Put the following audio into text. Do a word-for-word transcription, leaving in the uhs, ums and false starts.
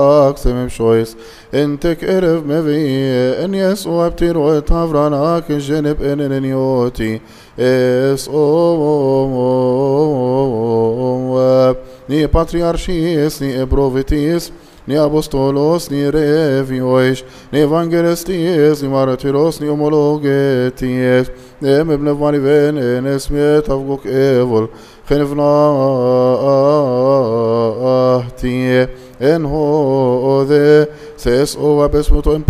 أقسم بشويس انتك إرف مبي إن يسوع بتيرو تافراناك الجنب إن نيوتي إس أوم ني باتريارشيس ني إبروفيتيس ني أبوستولوس ني ريفيوش ني إيفانجيلستيس ني مارتيروس ني أومولوجيتيس ني مبن فانيفين إن اسمي تفقوك إيفول خنفنا أهتي إن هو ذي سيس أو بسمتو